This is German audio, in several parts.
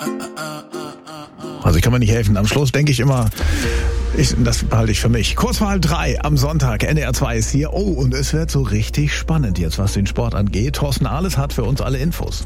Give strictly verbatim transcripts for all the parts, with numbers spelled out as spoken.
Also ich kann mir nicht helfen. Am Schluss denke ich immer, ich, das behalte ich für mich. Kurz vor halb drei am Sonntag, N D R zwei ist hier. Oh, und es wird so richtig spannend jetzt, was den Sport angeht. Thorsten Ahles hat für uns alle Infos.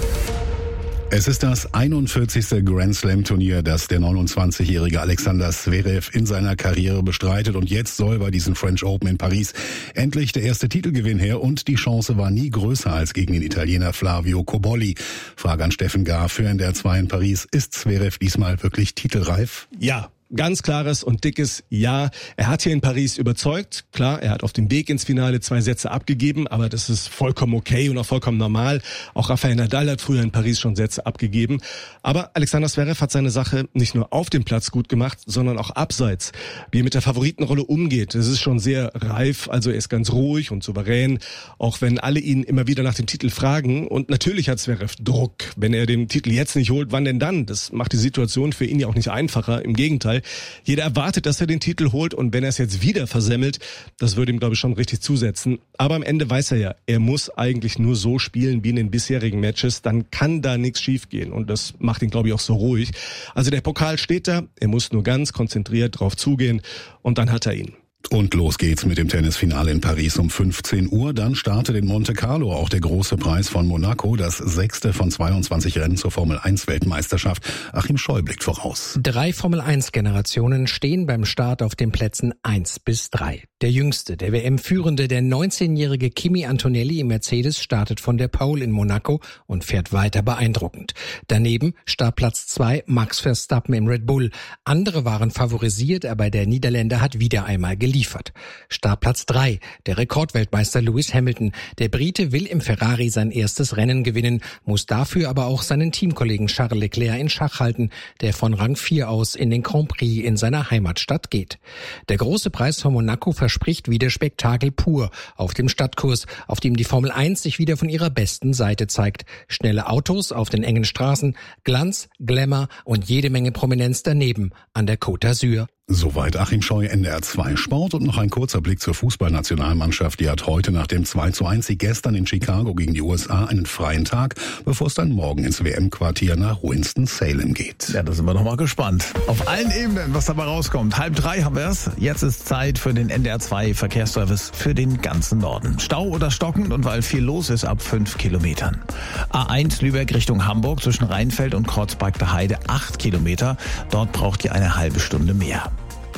Es ist das einundvierzigste Grand Slam Turnier, das der neunundzwanzigjährige Alexander Zverev in seiner Karriere bestreitet. Und jetzt soll bei diesen French Open in Paris endlich der erste Titelgewinn her. Und die Chance war nie größer als gegen den Italiener Flavio Cobolli. Frage an Steffen Gar für N D R zwei in Paris. Ist Zverev diesmal wirklich titelreif? Ja. Ganz klares und dickes Ja. Er hat hier in Paris überzeugt. Klar, er hat auf dem Weg ins Finale zwei Sätze abgegeben, aber das ist vollkommen okay und auch vollkommen normal. Auch Rafael Nadal hat früher in Paris schon Sätze abgegeben. Aber Alexander Zverev hat seine Sache nicht nur auf dem Platz gut gemacht, sondern auch abseits. Wie er mit der Favoritenrolle umgeht, das ist schon sehr reif. Also er ist ganz ruhig und souverän, auch wenn alle ihn immer wieder nach dem Titel fragen. Und natürlich hat Zverev Druck. Wenn er den Titel jetzt nicht holt, wann denn dann? Das macht die Situation für ihn ja auch nicht einfacher. Im Gegenteil. Jeder erwartet, dass er den Titel holt, und wenn er es jetzt wieder versemmelt, das würde ihm, glaube ich, schon richtig zusetzen. Aber am Ende weiß er ja, er muss eigentlich nur so spielen wie in den bisherigen Matches, dann kann da nichts schiefgehen, und das macht ihn, glaube ich, auch so ruhig. Also der Pokal steht da, er muss nur ganz konzentriert drauf zugehen, und dann hat er ihn. Und los geht's mit dem Tennisfinale in Paris um fünfzehn Uhr. Dann startet in Monte Carlo auch der große Preis von Monaco, das sechste von zweiundzwanzig Rennen zur Formel eins Weltmeisterschaft. Achim Scheu blickt voraus. Drei Formel eins Generationen stehen beim Start auf den Plätzen eins bis drei. Der jüngste, der W M-Führende, der neunzehnjährige Kimi Antonelli im Mercedes, startet von der Pole in Monaco und fährt weiter beeindruckend. Daneben Startplatz zwei Max Verstappen im Red Bull. Andere waren favorisiert, aber der Niederländer hat wieder einmal geliefert. Liefert. Startplatz drei, der Rekordweltmeister Lewis Hamilton. Der Brite will im Ferrari sein erstes Rennen gewinnen, muss dafür aber auch seinen Teamkollegen Charles Leclerc in Schach halten, der von Rang vier aus in den Grand Prix in seiner Heimatstadt geht. Der große Preis von Monaco verspricht wieder Spektakel pur auf dem Stadtkurs, auf dem die Formel eins sich wieder von ihrer besten Seite zeigt. Schnelle Autos auf den engen Straßen, Glanz, Glamour und jede Menge Prominenz daneben an der Côte d'Azur. Soweit Achim Scheu, N D R zwei Sport. Und noch ein kurzer Blick zur Fußballnationalmannschaft. Die hat heute nach dem zwei zu eins Sieg gestern in Chicago gegen die U S A einen freien Tag, bevor es dann morgen ins W M-Quartier nach Winston-Salem geht. Ja, da sind wir noch mal gespannt. Auf allen Ebenen, was dabei rauskommt. Halb drei haben wir es. Jetzt ist Zeit für den N D R zwei Verkehrsservice für den ganzen Norden. Stau oder stockend, und weil viel los ist, ab fünf Kilometern. A eins Lübeck Richtung Hamburg zwischen Rheinfeld und Kreuzberg der Heide acht Kilometer. Dort braucht ihr eine halbe Stunde mehr.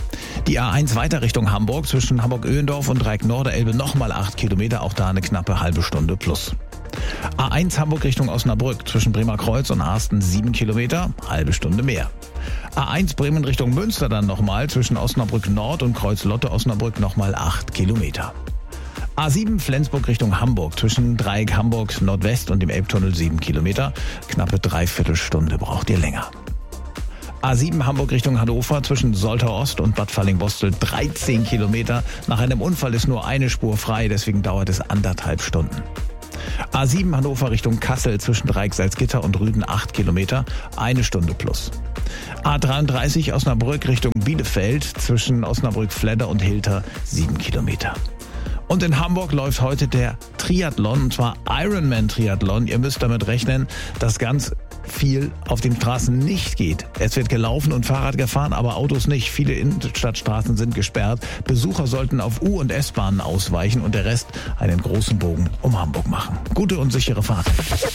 Die A eins weiter Richtung Hamburg zwischen Hamburg-Öhendorf und Dreieck-Norderelbe nochmal acht Kilometer, auch da eine knappe halbe Stunde plus. A eins Hamburg Richtung Osnabrück zwischen Bremerkreuz und Arsten sieben Kilometer, halbe Stunde mehr. A eins Bremen Richtung Münster dann nochmal zwischen Osnabrück Nord und Kreuz-Lotte-Osnabrück nochmal acht Kilometer. A sieben Flensburg Richtung Hamburg zwischen Dreieck Hamburg Nordwest und dem Elbtunnel sieben Kilometer, knappe dreiviertel Stunde braucht ihr länger. A sieben Hamburg Richtung Hannover zwischen Soltau Ost und Bad Fallingbostel dreizehn Kilometer. Nach einem Unfall ist nur eine Spur frei, deswegen dauert es anderthalb Stunden. A sieben Hannover Richtung Kassel zwischen Dreieck Salzgitter und Rüden acht Kilometer, eine Stunde plus. A dreiunddreißig Osnabrück Richtung Bielefeld zwischen Osnabrück-Fledder und Hilter sieben Kilometer. Und in Hamburg läuft heute der Triathlon, und zwar Ironman-Triathlon. Ihr müsst damit rechnen, dass ganz viel auf den Straßen nicht geht. Es wird gelaufen und Fahrrad gefahren, aber Autos nicht. Viele Innenstadtstraßen sind gesperrt. Besucher sollten auf U- und S-Bahnen ausweichen und der Rest einen großen Bogen um Hamburg machen. Gute und sichere Fahrt.